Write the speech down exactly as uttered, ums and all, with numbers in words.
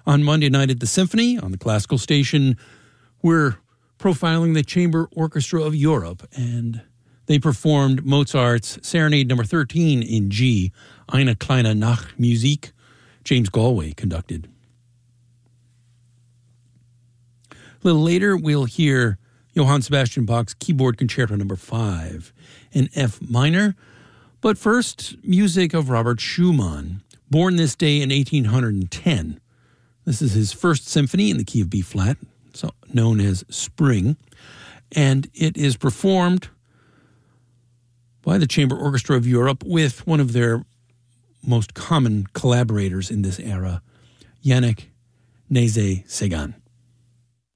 On Monday night at the Symphony, on the classical station, we're profiling the Chamber Orchestra of Europe, and they performed Mozart's Serenade number thirteen in G, Eine kleine Nachtmusik. James Galway conducted. A little later, we'll hear Johann Sebastian Bach's Keyboard Concerto number five in F minor. But first, music of Robert Schumann, born this day in eighteen ten. This is his first symphony in the key of B flat, so known as Spring, and it is performed by the Chamber Orchestra of Europe with one of their most common collaborators in this era, Yannick Nézet-Séguin.